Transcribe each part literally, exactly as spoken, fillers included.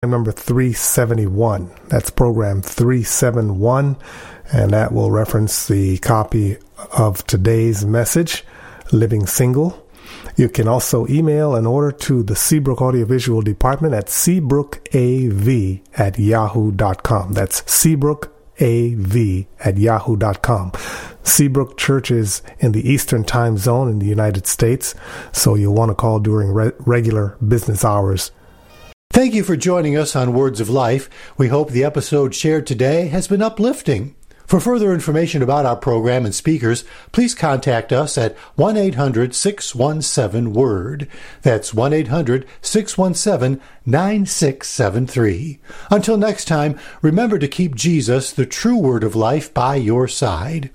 number three seventy-one. That's program three seventy-one, and that will reference the copy of today's message, Living Single. You can also email an order to the Seabrook Audiovisual Department at seabrookav at yahoo dot com. That's seabrookav at yahoo dot com. Seabrook Church is in the Eastern Time Zone in the United States, so you'll want to call during re- regular business hours. Thank you for joining us on Words of Life. We hope the episode shared today has been uplifting. For further information about our program and speakers, please contact us at one eight hundred six one seven WORD. That's one eight hundred six one seven nine six seven three. Until next time, remember to keep Jesus, the true Word of Life, by your side.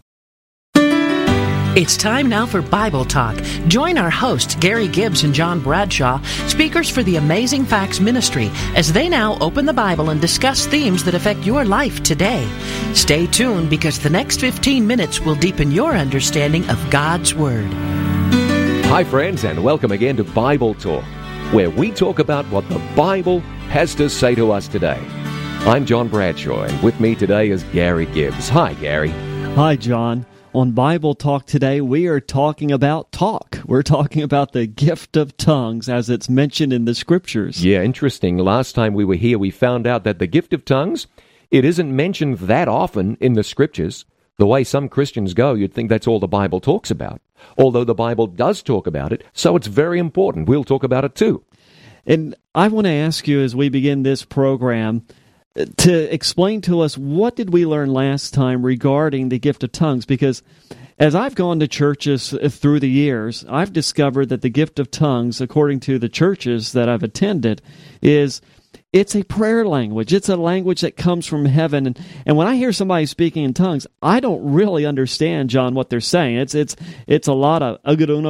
It's time now for Bible Talk. Join our hosts, Gary Gibbs and John Bradshaw, speakers for the Amazing Facts Ministry, as they now open the Bible and discuss themes that affect your life today. Stay tuned, because the next fifteen minutes will deepen your understanding of God's Word. Hi, friends, and welcome again to Bible Talk, where we talk about what the Bible has to say to us today. I'm John Bradshaw, and with me today is Gary Gibbs. Hi, Gary. Hi, John. On Bible Talk today, we are talking about talk. We're talking about the gift of tongues as it's mentioned in the Scriptures. Yeah, interesting. Last time we were here, we found out that the gift of tongues, it isn't mentioned that often in the Scriptures. The way some Christians go, you'd think that's all the Bible talks about. Although the Bible does talk about it, so it's very important. We'll talk about it too. And I want to ask you, as we begin this program, to explain to us, what did we learn last time regarding the gift of tongues? Because as I've gone to churches through the years, I've discovered that the gift of tongues, according to the churches that I've attended, is it's a prayer language. It's a language that comes from heaven. And, and when I hear somebody speaking in tongues, I don't really understand, John, what they're saying. It's it's it's a lot of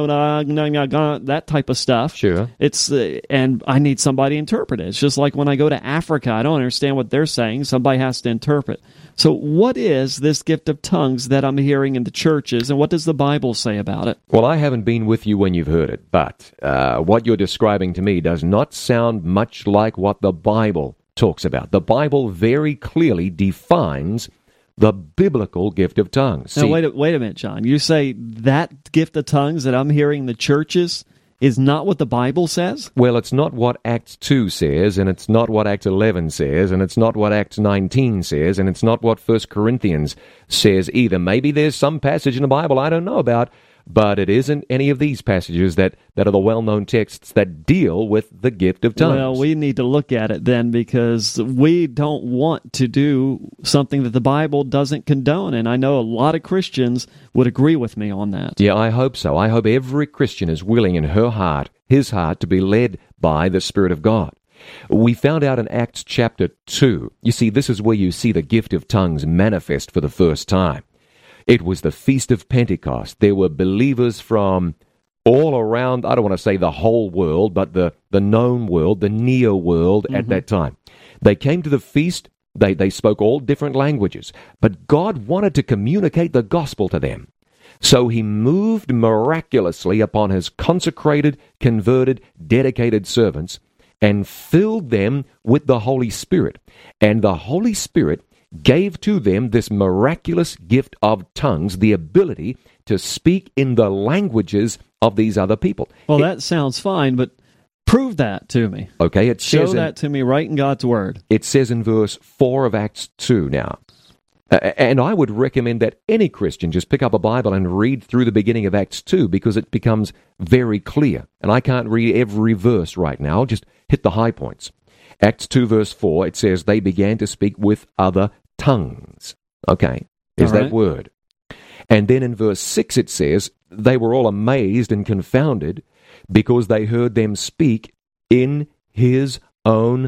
that type of stuff. Sure. It's uh, and I need somebody to interpret it. It's just like when I go to Africa, I don't understand what they're saying. Somebody has to interpret. So what is this gift of tongues that I'm hearing in the churches, and what does the Bible say about it? Well, I haven't been with you when you've heard it, but uh, what you're describing to me does not sound much like what the Bible talks about. The Bible very clearly defines the biblical gift of tongues. Now, See, wait a, wait a minute, John. You say that gift of tongues that I'm hearing in the churches is not what the Bible says? Well, it's not what Acts two says, and it's not what Acts eleven says, and it's not what Acts nineteen says, and it's not what First Corinthians says either. Maybe there's some passage in the Bible I don't know about, but it isn't any of these passages that, that are the well-known texts that deal with the gift of tongues. Well, we need to look at it then, because we don't want to do something that the Bible doesn't condone, and I know a lot of Christians would agree with me on that. Yeah, I hope so. I hope every Christian is willing in her heart, his heart, to be led by the Spirit of God. We found out in Acts chapter two, you see, this is where you see the gift of tongues manifest for the first time. It was the Feast of Pentecost. There were believers from all around, I don't want to say the whole world, but the, the known world, the near world mm-hmm. at that time. They came to the feast, they, they spoke all different languages, but God wanted to communicate the gospel to them. So he moved miraculously upon his consecrated, converted, dedicated servants and filled them with the Holy Spirit. And the Holy Spirit gave to them this miraculous gift of tongues, the ability to speak in the languages of these other people. Well, it, that sounds fine, but prove that to me. Okay, it Show says that in, to me right in God's Word. It says in verse four of Acts two now. Uh, and I would recommend that any Christian just pick up a Bible and read through the beginning of Acts two, because it becomes very clear. And I can't read every verse right now. I'll just hit the high points. Acts two verse four, it says, they began to speak with other tongues. Okay, is right. that word. And then in verse six it says, they were all amazed and confounded because they heard them speak in his own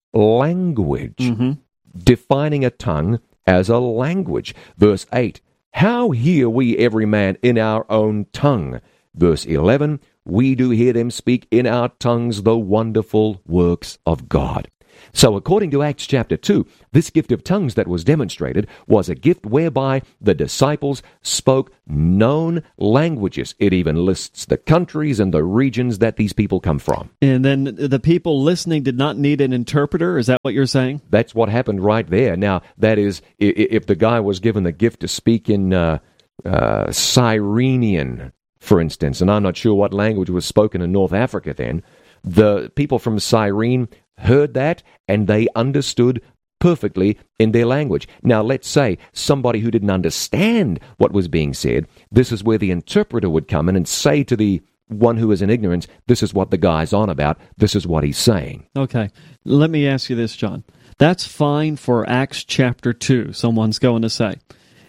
language, mm-hmm. defining a tongue as a language. Verse eight, how hear we every man in our own tongue? Verse eleven, we do hear them speak in our tongues the wonderful works of God. So according to Acts chapter two, this gift of tongues that was demonstrated was a gift whereby the disciples spoke known languages. It even lists the countries and the regions that these people come from. And then the people listening did not need an interpreter? Is that what you're saying? That's what happened right there. Now, that is, if the guy was given the gift to speak in uh, uh, Cyrenian, for instance, and I'm not sure what language was spoken in North Africa then, the people from Cyrene heard that, and they understood perfectly in their language. Now, let's say somebody who didn't understand what was being said, this is where the interpreter would come in and say to the one who is in ignorance, this is what the guy's on about, this is what he's saying. Okay, let me ask you this, John. That's fine for Acts chapter two, someone's going to say.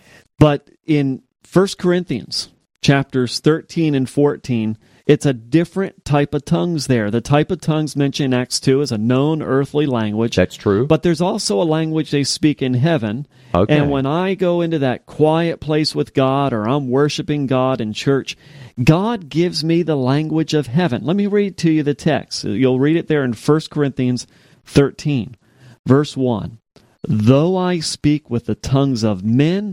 But in First Corinthians, chapters thirteen and fourteen, it's a different type of tongues there. The type of tongues mentioned in Acts two is a known earthly language. That's true. But there's also a language they speak in heaven. Okay. And when I go into that quiet place with God, or I'm worshiping God in church, God gives me the language of heaven. Let me read to you the text. You'll read it there in First Corinthians thirteen, verse one. Though I speak with the tongues of men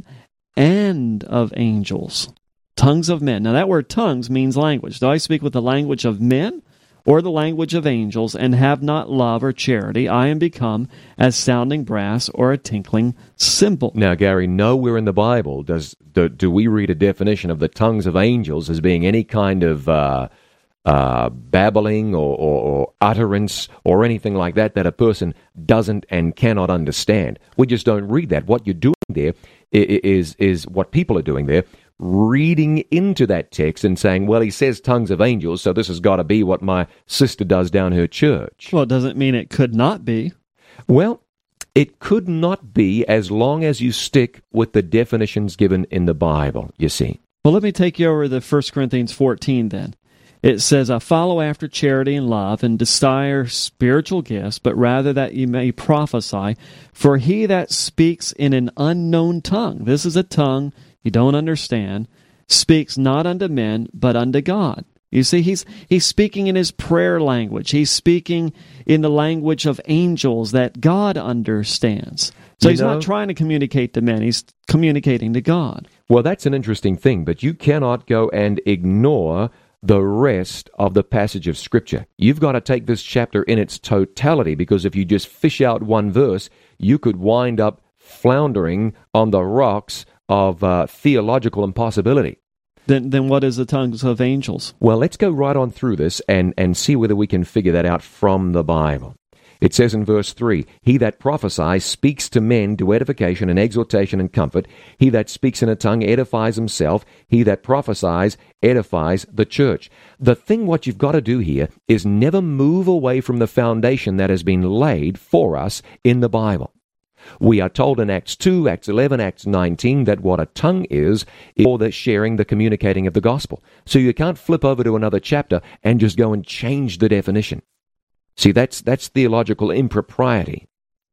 and of angels. Tongues of men. Now that word tongues means language. Do I speak with the language of men or the language of angels, and have not love or charity? I am become as sounding brass or a tinkling cymbal. Now, Gary, nowhere in the Bible does do, do we read a definition of the tongues of angels as being any kind of uh, uh, babbling or, or, or utterance or anything like that that a person doesn't and cannot understand. We just don't read that. What you're doing there is is what people are doing there, reading into that text and saying, well, he says tongues of angels, so this has got to be what my sister does down her church. Well, it doesn't mean it could not be. Well, it could not be as long as you stick with the definitions given in the Bible, you see. Well, let me take you over to First Corinthians fourteen then. It says, I follow after charity and love, and desire spiritual gifts, but rather that you may prophesy. For he that speaks in an unknown tongue, this is a tongue you don't understand, speaks not unto men, but unto God. You see, he's he's speaking in his prayer language. He's speaking in the language of angels that God understands. So you he's know, not trying to communicate to men. He's communicating to God. Well, that's an interesting thing, but you cannot go and ignore the rest of the passage of Scripture. You've got to take this chapter in its totality, because if you just fish out one verse, you could wind up floundering on the rocks of uh, theological impossibility. Then then what is the tongues of angels? Well, let's go right on through this and, and see whether we can figure that out from the Bible. It says in verse three, he that prophesies speaks to men to edification and exhortation and comfort. He that speaks in a tongue edifies himself. He that prophesies edifies the church. The thing what you've got to do here is never move away from the foundation that has been laid for us in the Bible. We are told in Acts two, Acts eleven, Acts nineteen that what a tongue is, is for the sharing, the communicating of the gospel. So you can't flip over to another chapter and just go and change the definition. See, that's that's theological impropriety.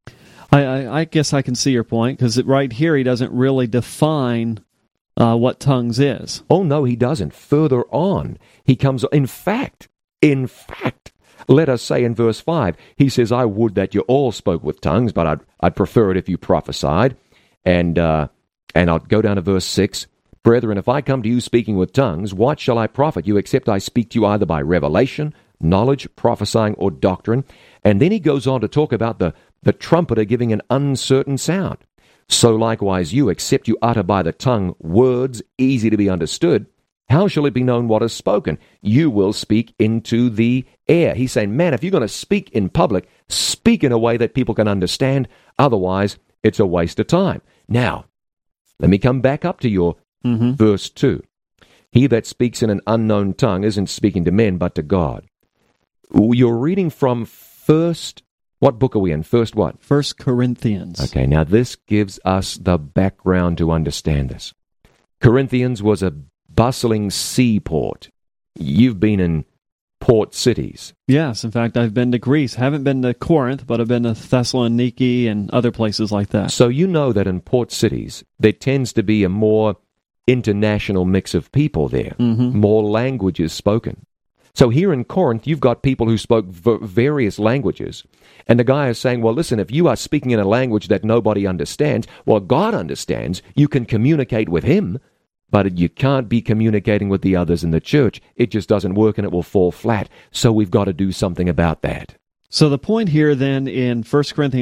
I, I, I guess I can see your point, because right here he doesn't really define uh, what tongues is. Oh, no, he doesn't. Further on, he comes, in fact, in fact, let us say in verse five, he says, I would that you all spoke with tongues, but I'd, I'd prefer it if you prophesied. And, uh, and I'll go down to verse six. Brethren, if I come to you speaking with tongues, what shall I profit you, except I speak to you either by revelation, knowledge, prophesying, or doctrine? And then he goes on to talk about the, the trumpeter giving an uncertain sound. So likewise you, except you utter by the tongue words easy to be understood, how shall it be known what is spoken? You will speak into the air. He's saying, man, if you're going to speak in public, speak in a way that people can understand. Otherwise, it's a waste of time. Now, let me come back up to your mm-hmm. verse two. He that speaks in an unknown tongue isn't speaking to men, but to God. You're reading from First, what book are we in? First what? First Corinthians. Okay, now this gives us the background to understand this. Corinthians was a bustling seaport. You've been in port cities. Yes, in fact, I've been to Greece. Haven't been to Corinth, but I've been to Thessaloniki and other places like that. So you know that in port cities, there tends to be a more international mix of people there, mm-hmm. more languages spoken. So here in Corinth, you've got people who spoke v- various languages. And the guy is saying, well, listen, if you are speaking in a language that nobody understands, well, God understands, you can communicate with him, but you can't be communicating with the others in the church. It just doesn't work and it will fall flat. So we've got to do something about that. So the point here then in First Corinthians